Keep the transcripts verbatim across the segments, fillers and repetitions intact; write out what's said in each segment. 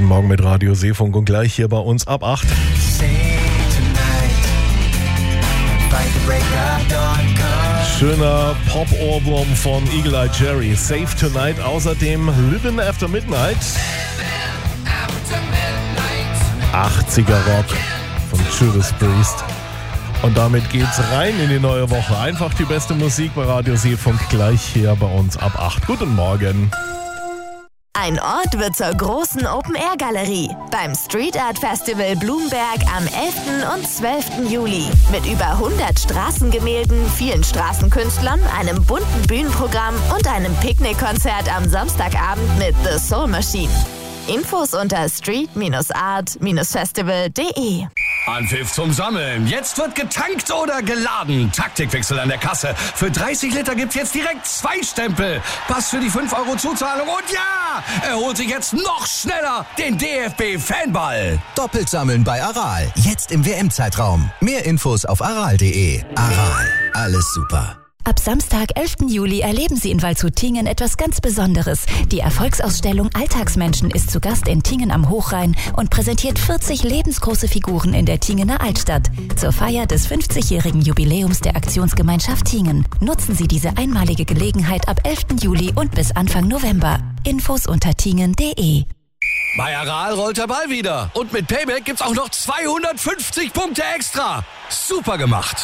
Guten Morgen mit Radio Seefunk und gleich hier bei uns ab acht. Schöner Pop-Ohrwurm von Eagle Eye Jerry, Save Tonight. Außerdem Livin' After Midnight. achtziger Rock von Judas Priest. Und damit geht's rein in die neue Woche. Einfach die beste Musik bei Radio Seefunk gleich hier bei uns ab acht. Guten Morgen. Ein Ort wird zur großen Open-Air-Galerie beim Street Art Festival Blumberg am elften und zwölften Juli. Mit über hundert Straßengemälden, vielen Straßenkünstlern, einem bunten Bühnenprogramm und einem Picknickkonzert am Samstagabend mit The Soul Machine. Infos unter street art festival punkt de. Anpfiff zum Sammeln. Jetzt wird getankt oder geladen. Taktikwechsel an der Kasse. Für dreißig Liter gibt's jetzt direkt zwei Stempel. Pass für die fünf Euro Zuzahlung. Und ja, er holt sich jetzt noch schneller den D F B-Fanball. Doppelt sammeln bei Aral. Jetzt im W M-Zeitraum. Mehr Infos auf aral punkt de. Aral. Alles super. Ab Samstag, elften Juli, erleben Sie in Waldshut-Tiengen etwas ganz Besonderes. Die Erfolgsausstellung Alltagsmenschen ist zu Gast in Tiengen am Hochrhein und präsentiert vierzig lebensgroße Figuren in der Tiengener Altstadt. Zur Feier des fünfzigjährigen Jubiläums der Aktionsgemeinschaft Tiengen. Nutzen Sie diese einmalige Gelegenheit ab elften Juli und bis Anfang November. Infos unter tiengen punkt de. Bei Aral rollt der Ball wieder. Und mit Payback gibt's auch noch zweihundertfünfzig Punkte extra. Super gemacht.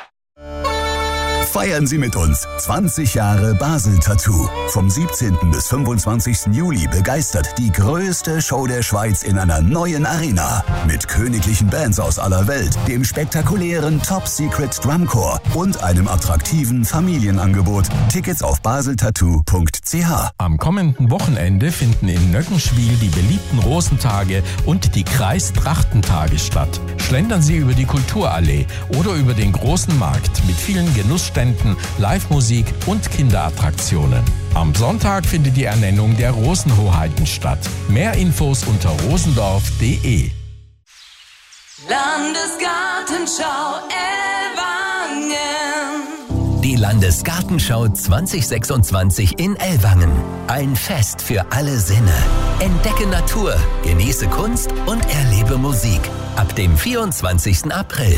Feiern Sie mit uns zwanzig Jahre Basel Tattoo. Vom siebzehnten bis fünfundzwanzigsten Juli begeistert die größte Show der Schweiz in einer neuen Arena. Mit königlichen Bands aus aller Welt, dem spektakulären Top Secret Drumcore und einem attraktiven Familienangebot. Tickets auf basel tattoo punkt c h. Am kommenden Wochenende finden in Nöckenschwil die beliebten Rosentage und die Kreistrachtentage statt. Schlendern Sie über die Kulturallee oder über den großen Markt mit vielen Genussständen, Live-Musik und Kinderattraktionen. Am Sonntag findet die Ernennung der Rosenhoheiten statt. Mehr Infos unter rosendorf punkt de. Landesgartenschau Ellwangen. Die Landesgartenschau zwanzig sechsundzwanzig in Ellwangen. Ein Fest für alle Sinne. Entdecke Natur, genieße Kunst und erlebe Musik. Ab dem vierundzwanzigsten April.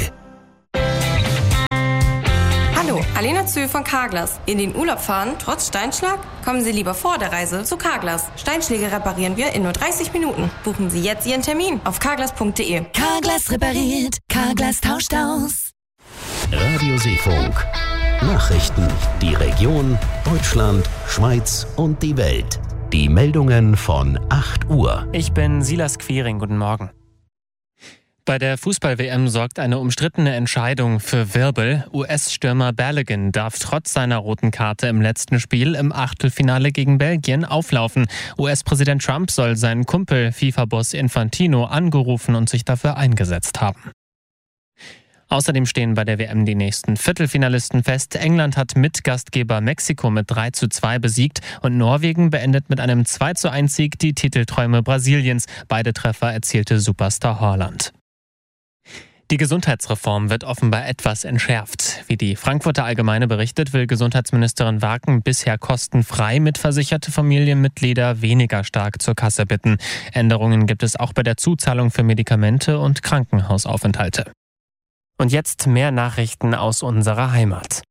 Hallo, Alena Zö von Carglass. In den Urlaub fahren, trotz Steinschlag? Kommen Sie lieber vor der Reise zu Carglass. Steinschläge reparieren wir in nur dreißig Minuten. Buchen Sie jetzt Ihren Termin auf carglass punkt de. Carglass repariert, Carglass tauscht aus. Radio Seefunk. Nachrichten, die Region, Deutschland, Schweiz und die Welt. Die Meldungen von acht Uhr. Ich bin Silas Quiring, guten Morgen. Bei der Fußball-W M sorgt eine umstrittene Entscheidung für Wirbel. U S-Stürmer Balogun darf trotz seiner roten Karte im letzten Spiel im Achtelfinale gegen Belgien auflaufen. U S-Präsident Trump soll seinen Kumpel FIFA-Boss Infantino angerufen und sich dafür eingesetzt haben. Außerdem stehen bei der W M die nächsten Viertelfinalisten fest. England hat Mitgastgeber Mexiko mit drei zu zwei besiegt und Norwegen beendet mit einem zwei zu eins Sieg die Titelträume Brasiliens. Beide Treffer erzielte Superstar Haaland. Die Gesundheitsreform wird offenbar etwas entschärft. Wie die Frankfurter Allgemeine berichtet, will Gesundheitsministerin Waken bisher kostenfrei mitversicherte Familienmitglieder weniger stark zur Kasse bitten. Änderungen gibt es auch bei der Zuzahlung für Medikamente und Krankenhausaufenthalte. Und jetzt mehr Nachrichten aus unserer Heimat.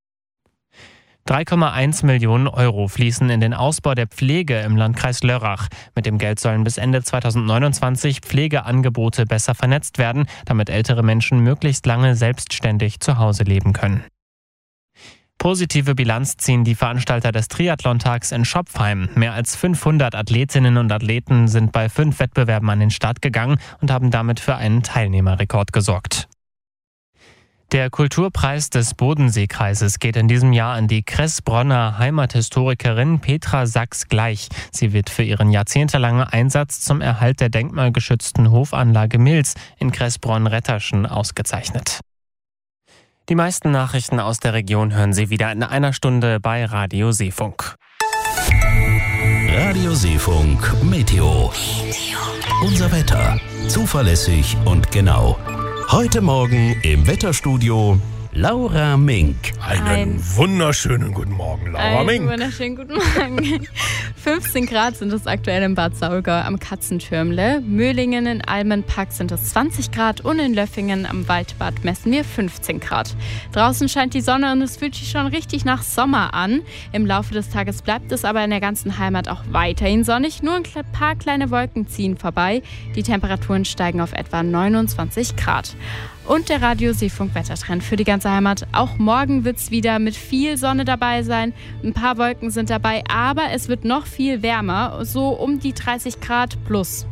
drei Komma eins Millionen Euro fließen in den Ausbau der Pflege im Landkreis Lörrach. Mit dem Geld sollen bis Ende zweitausendneunundzwanzig Pflegeangebote besser vernetzt werden, damit ältere Menschen möglichst lange selbstständig zu Hause leben können. Positive Bilanz ziehen die Veranstalter des Triathlon-Tags in Schopfheim. Mehr als fünfhundert Athletinnen und Athleten sind bei fünf Wettbewerben an den Start gegangen und haben damit für einen Teilnehmerrekord gesorgt. Der Kulturpreis des Bodenseekreises geht in diesem Jahr an die Kressbronner Heimathistorikerin Petra Sachs-Gleich. Sie wird für ihren jahrzehntelangen Einsatz zum Erhalt der denkmalgeschützten Hofanlage Milz in Kressbronn-Retterschen ausgezeichnet. Die meisten Nachrichten aus der Region hören Sie wieder in einer Stunde bei Radio Seefunk. Radio Seefunk Meteo. Unser Wetter. Zuverlässig und genau. Heute Morgen im Wetterstudio Laura Mink. Einen Ein- wunderschönen guten Morgen, Laura Einen Mink. wunderschönen guten Morgen. fünfzehn Grad sind es aktuell in Bad Saulgau am Katzentürmle. Möhlingen in Almenpark sind es zwanzig Grad und in Löffingen am Waldbad messen wir fünfzehn Grad. Draußen scheint die Sonne und es fühlt sich schon richtig nach Sommer an. Im Laufe des Tages bleibt es aber in der ganzen Heimat auch weiterhin sonnig. Nur ein paar kleine Wolken ziehen vorbei. Die Temperaturen steigen auf etwa neunundzwanzig Grad. Und der Radio-Seefunk-Wettertrend für die ganze Heimat. Auch morgen wird es wieder mit viel Sonne dabei sein. Ein paar Wolken sind dabei, aber es wird noch viel wärmer, so um die dreißig Grad plus.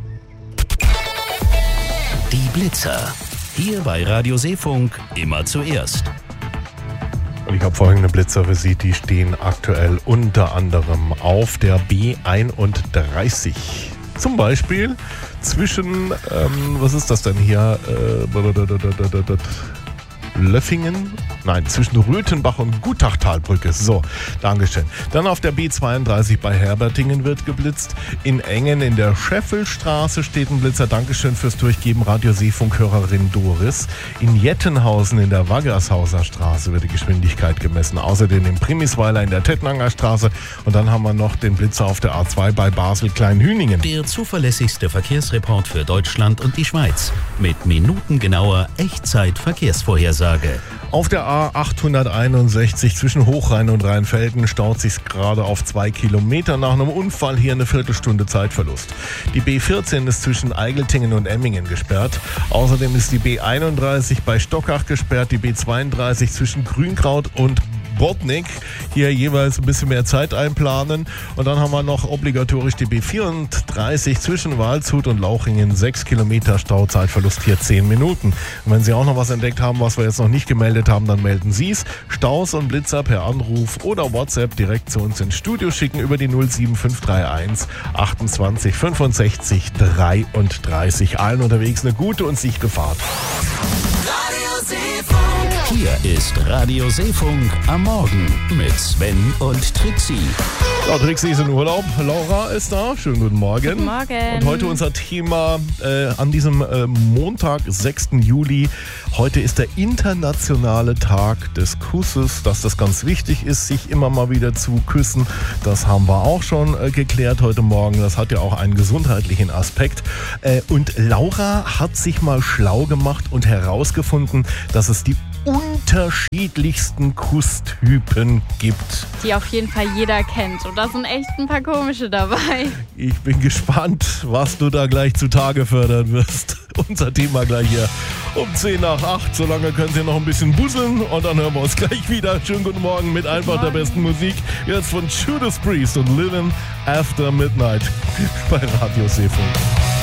Die Blitzer. Hier bei Radio Seefunk immer zuerst. Und ich habe folgende Blitzer für Sie, die stehen aktuell unter anderem auf der B einunddreißig. Zum Beispiel zwischen, ähm, was ist das denn hier? Äh, Löffingen? Nein, zwischen Röthenbach und Gutachtalbrücke. So, Dankeschön. Dann auf der B zweiunddreißig bei Herbertingen wird geblitzt. In Engen in der Scheffelstraße steht ein Blitzer. Dankeschön fürs Durchgeben, Radio-Seefunk-Hörerin Doris. In Jettenhausen in der Waggershauser Straße wird die Geschwindigkeit gemessen. Außerdem in Primisweiler in der Tettnanger Straße. Und dann haben wir noch den Blitzer auf der A zwei bei Basel-Kleinhüningen. Der zuverlässigste Verkehrsreport für Deutschland und die Schweiz. Mit minutengenauer Echtzeit-Verkehrsvorhersage. Auf der A achthunderteinundsechzig zwischen Hochrhein und Rheinfelden staut sich gerade auf zwei Kilometer. Nach einem Unfall hier eine Viertelstunde Zeitverlust. Die B vierzehn ist zwischen Eigeltingen und Emmingen gesperrt. Außerdem ist die B einunddreißig bei Stockach gesperrt. Die B zweiunddreißig zwischen Grünkraut und Brodnik. Hier jeweils ein bisschen mehr Zeit einplanen. Und dann haben wir noch obligatorisch die B vierunddreißig zwischen Waldshut und Lauchingen. sechs Kilometer Stauzeitverlust hier zehn Minuten. Und wenn Sie auch noch was entdeckt haben, was wir jetzt noch nicht gemeldet haben, dann melden Sie es. Staus und Blitzer per Anruf oder WhatsApp direkt zu uns ins Studio schicken über die null sieben fünf drei eins achtundzwanzig fünfundsechzig dreiunddreißig. Allen unterwegs eine gute und sichere Fahrt. Hier ist Radio Seefunk am Morgen mit Sven und Trixie. Ja, Trixie ist in Urlaub. Laura ist da. Schönen guten Morgen. Guten Morgen. Und heute unser Thema äh, an diesem äh, Montag, sechsten Juli. Heute ist der internationale Tag des Kusses. Dass das ganz wichtig ist, sich immer mal wieder zu küssen, das haben wir auch schon äh, geklärt heute Morgen. Das hat ja auch einen gesundheitlichen Aspekt. Äh, und Laura hat sich mal schlau gemacht und herausgefunden, dass es die unterschiedlichsten Kusstypen gibt. Die auf jeden Fall jeder kennt. Und da sind echt ein paar komische dabei. Ich bin gespannt, was du da gleich zutage fördern wirst. Unser Thema gleich hier um zehn nach acht. Solange können Sie noch ein bisschen busseln und dann hören wir uns gleich wieder. Schönen guten Morgen mit einfach der besten Musik. Jetzt von Judas Priest und Living After Midnight bei Radio Seefunk.